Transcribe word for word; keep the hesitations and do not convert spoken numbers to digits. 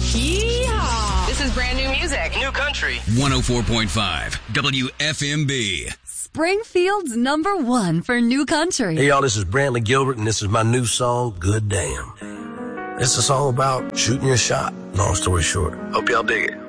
Yeehaw! This is brand new music. New country. one oh four point five W F M B. Springfield's number one for new country. Hey, y'all, this is Brantley Gilbert, and this is my new song, Good Damn. It's a song about shooting your shot, long story short. Hope y'all dig it.